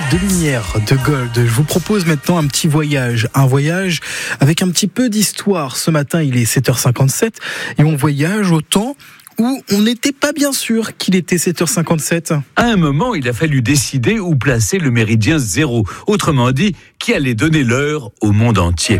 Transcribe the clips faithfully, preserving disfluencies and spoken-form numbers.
de lumière de Gold. Je vous propose maintenant un petit voyage, un voyage avec un petit peu d'histoire. Ce matin, il est sept heures cinquante-sept et on voyage au temps où on n'était pas bien sûr qu'il était sept heures cinquante-sept. À un moment, il a fallu décider où placer le méridien zéro. Autrement dit, qui allait donner l'heure au monde entier.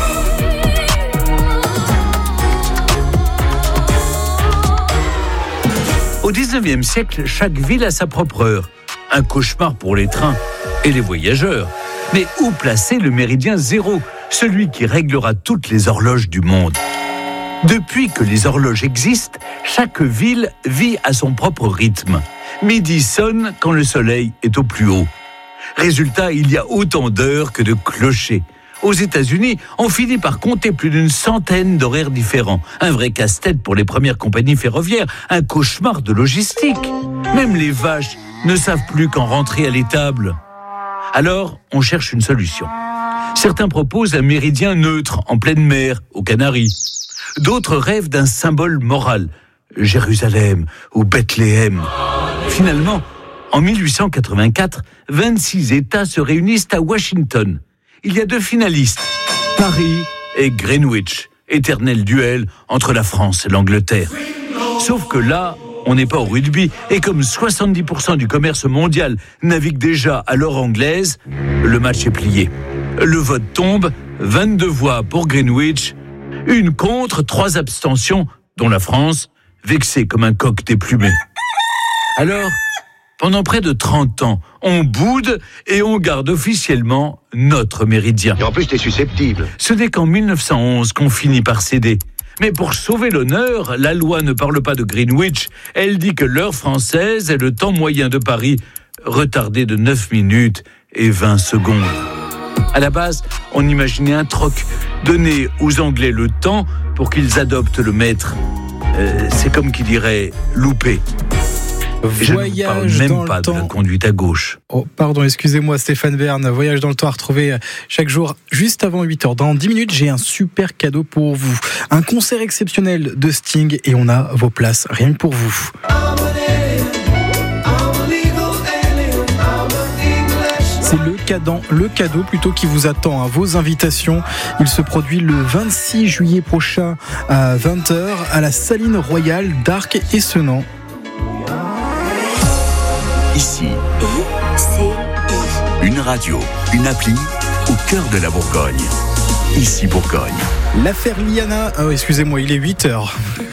Au dix-neuvième siècle, chaque ville a sa propre heure. Un cauchemar pour les trains et les voyageurs. Mais où placer le méridien zéro, celui qui réglera toutes les horloges du monde ? Depuis que les horloges existent, chaque ville vit à son propre rythme. Midi sonne quand le soleil est au plus haut. Résultat, il y a autant d'heures que de clochers. Aux États-Unis, on finit par compter plus d'une centaine d'horaires différents. Un vrai casse-tête pour les premières compagnies ferroviaires, un cauchemar de logistique. Même les vaches ne savent plus quand rentrer à l'étable. Alors, on cherche une solution. Certains proposent un méridien neutre en pleine mer, aux Canaries. D'autres rêvent d'un symbole moral, Jérusalem ou Bethléem. Finalement, en mille huit cent quatre-vingt-quatre, vingt-six États se réunissent à Washington. Il y a deux finalistes, Paris et Greenwich, éternel duel entre la France et l'Angleterre. Sauf que là, on n'est pas au rugby, et comme soixante-dix pour cent du commerce mondial navigue déjà à l'heure anglaise, le match est plié. Le vote tombe, vingt-deux voix pour Greenwich, une contre, trois abstentions, dont la France, vexée comme un coq déplumé. Alors, pendant près de trente ans, on boude et on garde officiellement notre méridien. Et en plus, t'es susceptible. Ce n'est qu'en mille neuf cent onze qu'on finit par céder. Mais pour sauver l'honneur, la loi ne parle pas de Greenwich. Elle dit que l'heure française est le temps moyen de Paris, retardé de neuf minutes et vingt secondes. À la base, on imaginait un troc, donner aux Anglais le temps pour qu'ils adoptent le maître. Euh, c'est comme qui dirait louper. Et je ne parle même pas de la conduite à gauche. Oh, pardon, excusez-moi Stéphane Bern. Voyage dans le temps à retrouver chaque jour juste avant huit heures. Dans dix minutes, j'ai un super cadeau pour vous. Un concert exceptionnel de Sting et on a vos places rien que pour vous. C'est le cadeau, le cadeau plutôt qui vous attend à vos invitations. Il se produit le vingt-six juillet prochain à vingt heures à la Saline Royale d'Arc et Senan. Ici, une radio, une appli au cœur de la Bourgogne. Ici Bourgogne. L'affaire Liana, oh, excusez-moi, il est huit heures.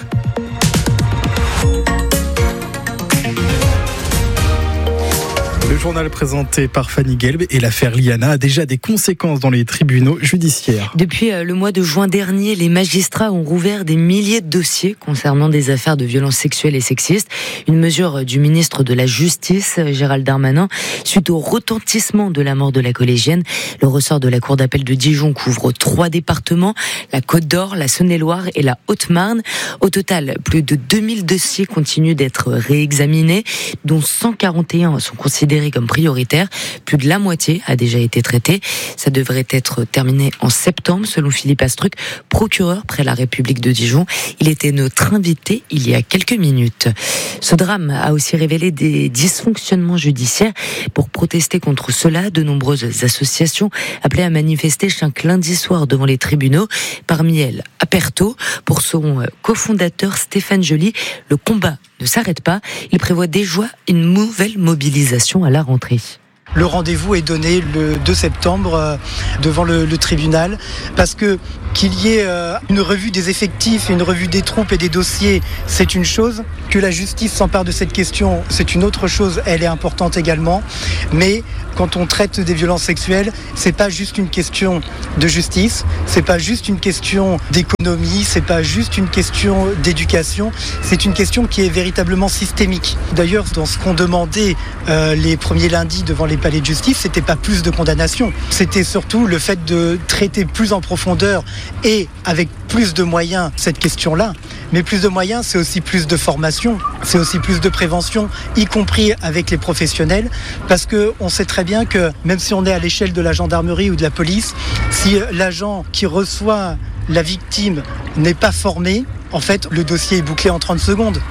Le journal présenté par Fanny Gelb et l'affaire Liana a déjà des conséquences dans les tribunaux judiciaires. Depuis le mois de juin dernier, les magistrats ont rouvert des milliers de dossiers concernant des affaires de violences sexuelles et sexistes. Une mesure du ministre de la Justice, Gérald Darmanin, suite au retentissement de la mort de la collégienne. Le ressort de la Cour d'appel de Dijon couvre trois départements, la Côte d'Or, la Saône-et-Loire et la Haute-Marne. Au total, plus de deux mille dossiers continuent d'être réexaminés, dont cent quarante et un sont considérés comme prioritaire. Plus de la moitié a déjà été traité. Ça devrait être terminé en septembre, selon Philippe Astruc, procureur près la République de Dijon. Il était notre invité il y a quelques minutes. Ce drame a aussi révélé des dysfonctionnements judiciaires. Pour protester contre cela, de nombreuses associations appelaient à manifester chaque lundi soir devant les tribunaux. Parmi elles, Aperto. Pour son cofondateur Stéphane Joly, le combat ne s'arrête pas. Il prévoit déjà une nouvelle mobilisation à la rentrée. Le rendez-vous est donné le deux septembre devant le, le tribunal parce que qu'il y ait une revue des effectifs et une revue des troupes et des dossiers, c'est une chose. Que la justice s'empare de cette question, c'est une autre chose. Elle est importante également. Mais quand on traite des violences sexuelles, c'est pas juste une question de justice, c'est pas juste une question d'économie, c'est pas juste une question d'éducation. C'est une question qui est véritablement systémique. D'ailleurs, dans ce qu'ont demandé euh, les premiers lundis devant les palais de justice, c'était pas plus de condamnation. C'était surtout le fait de traiter plus en profondeur et avec plus de moyens cette question-là. Mais plus de moyens, c'est aussi plus de formation, c'est aussi plus de prévention, y compris avec les professionnels, parce qu'on sait très bien que même si on est à l'échelle de la gendarmerie ou de la police, si l'agent qui reçoit la victime n'est pas formé, en fait, le dossier est bouclé en trente secondes.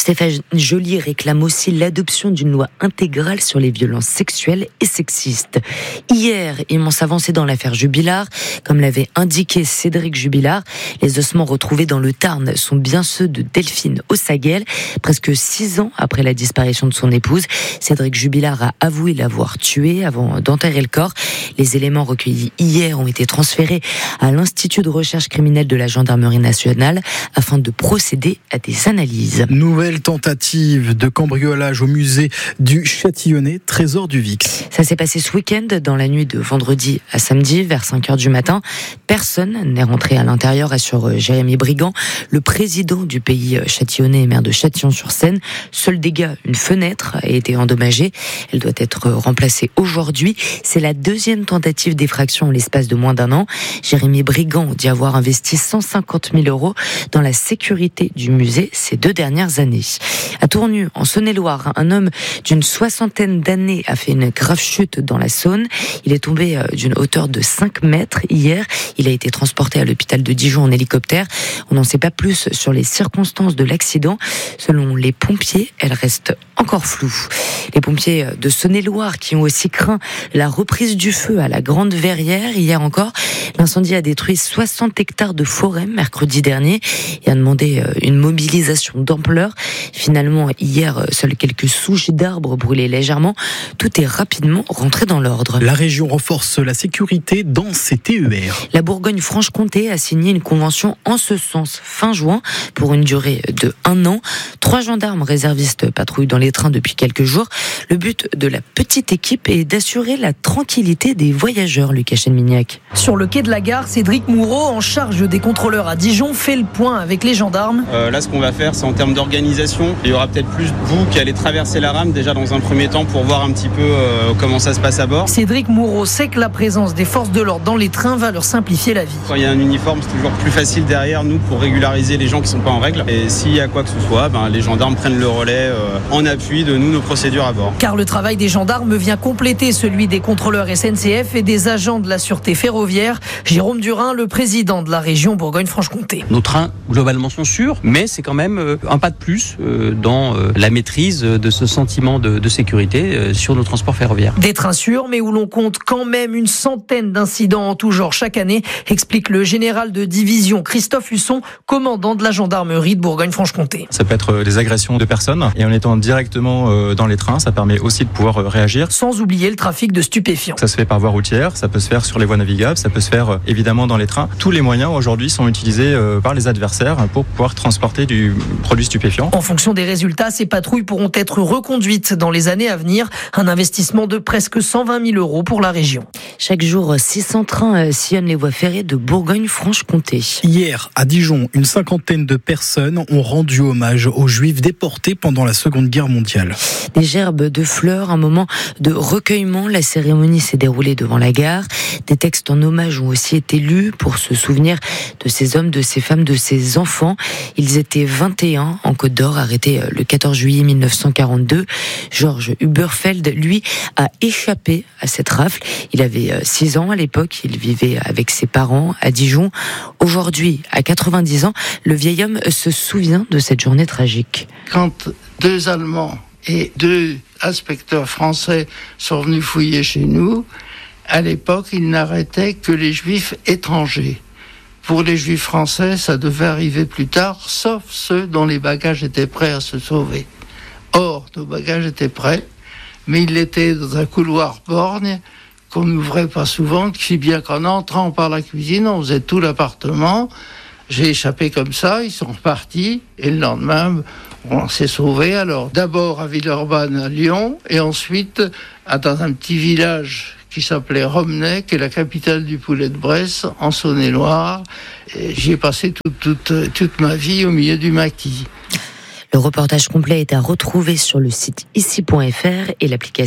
Stéphane Joly réclame aussi l'adoption d'une loi intégrale sur les violences sexuelles et sexistes. Hier, immense avancée dans l'affaire Jubilard. Comme l'avait indiqué Cédric Jubilard, les ossements retrouvés dans le Tarn sont bien ceux de Delphine Ossaguel. Presque six ans après la disparition de son épouse, Cédric Jubilard a avoué l'avoir tuée avant d'enterrer le corps. Les éléments recueillis hier ont été transférés à l'Institut de recherche criminelle de la Gendarmerie nationale afin de procéder à des analyses. Nouvelle tentative de cambriolage au musée du Châtillonnais, trésor du Vix. Ça s'est passé ce week-end, dans la nuit de vendredi à samedi, vers cinq heures du matin. Personne n'est rentré à l'intérieur, assure Jérémy Brigand, le président du pays châtillonnais et maire de Châtillon-sur-Seine. Seul dégât, une fenêtre a été endommagée. Elle doit être remplacée aujourd'hui. C'est la deuxième tentative d'effraction en l'espace de moins d'un an. Jérémy Brigand dit avoir investi cent cinquante mille euros dans la sécurité du musée ces deux dernières années. À Tournu, en Saône-et-Loire, un homme d'une soixantaine d'années a fait une grave chute dans la Saône. Il est tombé d'une hauteur de cinq mètres hier. Il a été transporté à l'hôpital de Dijon en hélicoptère. On n'en sait pas plus sur les circonstances de l'accident. Selon les pompiers, elles restent encore floues. Les pompiers de Saône-et-Loire qui ont aussi craint la reprise du feu à la Grande Verrière. Hier encore, l'incendie a détruit soixante hectares de forêt mercredi dernier et a demandé une mobilisation d'ampleur. Finalement, hier, seules quelques souches d'arbres brûlaient légèrement. Tout est rapidement rentré dans l'ordre. La région renforce la sécurité dans ses T E R. La Bourgogne-Franche-Comté a signé une convention en ce sens fin juin pour une durée de un an. Trois gendarmes réservistes patrouillent dans les trains depuis quelques jours. Le but de la petite équipe est d'assurer la tranquillité des voyageurs, Lucas Chenmignac. Sur le quai de la gare, Cédric Moureau, en charge des contrôleurs à Dijon, fait le point avec les gendarmes. Euh, là, ce qu'on va faire, c'est en termes d'organisation. Il y aura peut-être plus vous qui allez traverser la rame déjà dans un premier temps pour voir un petit peu euh, comment ça se passe à bord. Cédric Moureau sait que la présence des forces de l'ordre dans les trains va leur simplifier la vie. Quand il y a un uniforme, c'est toujours plus facile derrière nous pour régulariser les gens qui ne sont pas en règle. Et s'il y a quoi que ce soit, ben, les gendarmes prennent le relais euh, en appui de nous, nos procédures à bord. Car le travail des gendarmes vient compléter celui des contrôleurs S N C F et des agents de la sûreté ferroviaire. Jérôme Durin, le président de la région Bourgogne-Franche-Comté. Nos trains, globalement, sont sûrs, mais c'est quand même un pas de plus dans la maîtrise de ce sentiment de, de sécurité sur nos transports ferroviaires. Des trains sûrs, mais où l'on compte quand même une centaine d'incidents en tout genre chaque année, explique le général de division Christophe Husson, commandant de la gendarmerie de Bourgogne-Franche-Comté. Ça peut être des agressions de personnes, et en étant directement dans les trains, ça permet aussi de pouvoir réagir. Sans oublier le trafic de stupéfiants. Ça se fait par voie routière, ça peut se faire sur les voies navigables, ça peut se faire évidemment dans les trains. Tous les moyens aujourd'hui sont utilisés par les adversaires pour pouvoir transporter du produit stupéfiant. En fonction des résultats, ces patrouilles pourront être reconduites dans les années à venir. Un investissement de presque cent vingt mille euros pour la région. Chaque jour, six cents trains sillonnent les voies ferrées de Bourgogne-Franche-Comté. Hier, à Dijon, une cinquantaine de personnes ont rendu hommage aux Juifs déportés pendant la Seconde Guerre mondiale. Des gerbes de fleurs, un moment de recueillement. La cérémonie s'est déroulée devant la gare. Des textes en hommage ont aussi été lus pour se souvenir de ces hommes, de ces femmes, de ces enfants. Ils étaient vingt et un en Côte d'Or, arrêtés le quatorze juillet mille neuf cent quarante-deux. Georges Huberfeld, lui, a échappé à cette rafle. Il avait six ans à l'époque. Il vivait avec ses parents à Dijon. Aujourd'hui, à quatre-vingt-dix ans, le vieil homme se souvient de cette journée tragique. Quand deux Allemands et deux inspecteurs français sont venus fouiller chez nous, à l'époque, ils n'arrêtaient que les Juifs étrangers. Pour les Juifs français, ça devait arriver plus tard, sauf ceux dont les bagages étaient prêts à se sauver. Or, nos bagages étaient prêts, mais ils étaient dans un couloir borgne qu'on n'ouvrait pas souvent, si bien qu'en entrant par la cuisine, on faisait tout l'appartement. J'ai échappé comme ça, ils sont repartis, et le lendemain, on s'est sauvés. Alors, d'abord à Villeurbanne, à Lyon, et ensuite dans un petit village qui s'appelait Romney, qui est la capitale du poulet de Bresse, en Saône-et-Loire. Et j'y ai passé toute, toute, toute ma vie au milieu du maquis. Le reportage complet est à retrouver sur le site ici point f r et l'application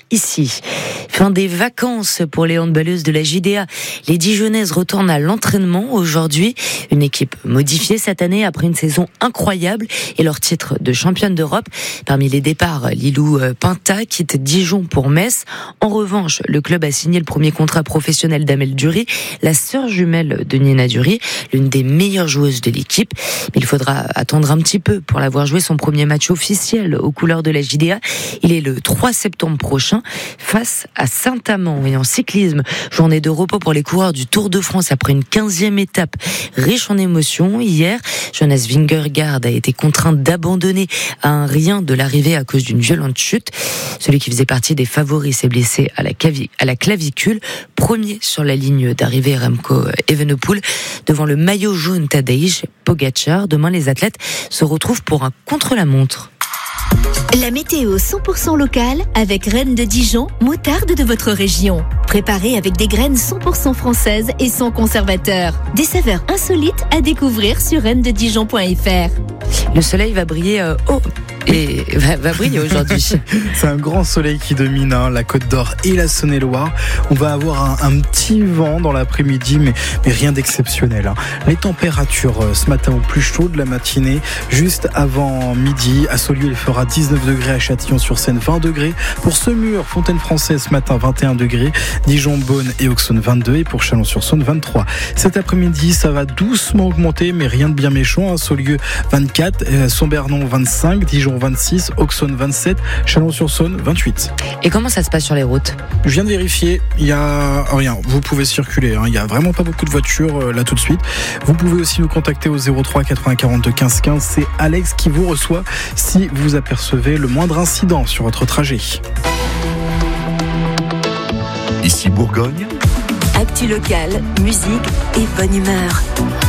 ici. Fin des vacances pour les handballeuses de la J D A. Les Dijonnaises retournent à l'entraînement aujourd'hui. Une équipe modifiée cette année après une saison incroyable et leur titre de championne d'Europe. Parmi les départs, Lilou Pinta quitte Dijon pour Metz. En revanche, le club a signé le premier contrat professionnel d'Amel Dury, la sœur jumelle de Nina Dury, l'une des meilleures joueuses de l'équipe. Mais il faudra attendre un petit peu pour la voir jouer son premier match officiel aux couleurs de la J D A. Il est le trois septembre prochain face à Saint-Amand. Et en cyclisme, journée de repos pour les coureurs du Tour de France après une quinzième étape riche en émotions. Hier, Jonas Vingegaard a été contraint d'abandonner à un rien de l'arrivée à cause d'une violente chute. Celui qui faisait partie des favoris s'est blessé à la, cavi- à la clavicule. Premier sur la ligne d'arrivée, Remco Evenepoel, devant le maillot jaune Tadej Pogacar. Demain, les athlètes se retrouvent pour un contre-la-montre. La météo cent pour cent locale avec Reine de Dijon, moutarde de votre région. Préparée avec des graines cent pour cent françaises et sans conservateur. Des saveurs insolites à découvrir sur reine de dijon point f r. Le soleil va briller euh, haut et va, va briller aujourd'hui. C'est un grand soleil qui domine hein, la Côte d'Or et la Saône-et-Loire. On va avoir un, un petit vent dans l'après-midi, mais, mais rien d'exceptionnel. Hein. Les températures euh, ce matin au plus chaud de la matinée, juste avant midi. À Saulieu, il fera dix-neuf degrés, à Châtillon-sur-Seine vingt degrés. Pour Semur, Fontaine-Française ce matin vingt et un degrés. Dijon, Beaune et Auxonne vingt-deux et pour Chalon-sur-Saône vingt-trois. Cet après-midi, ça va doucement augmenter, mais rien de bien méchant. Hein. Saulieu vingt-quatre, euh, Sombernon vingt-cinq, Dijon vingt-six, Auxonne vingt-sept, Chalon-sur-Saône vingt-huit. Et comment ça se passe sur les routes ? Je viens de vérifier, il y a rien, vous pouvez circuler, hein. Il y a vraiment pas beaucoup de voitures euh, là tout de suite. Vous pouvez aussi nous contacter au zéro trois quatre-vingts quarante-deux quinze quinze, c'est Alex qui vous reçoit si vous apercevez le moindre incident sur votre trajet. Ici Bourgogne. Actu locale, musique et bonne humeur.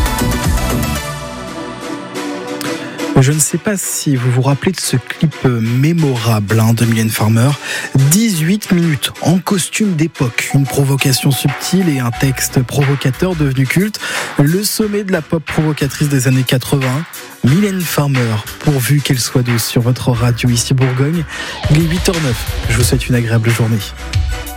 Je ne sais pas si vous vous rappelez de ce clip mémorable hein, de Mylène Farmer. dix-huit minutes en costume d'époque. Une provocation subtile et un texte provocateur devenu culte. Le sommet de la pop provocatrice des années quatre-vingts. Mylène Farmer, pourvu qu'elle soit douce sur votre radio ici Bourgogne. Il est huit heures zéro neuf. Je vous souhaite une agréable journée.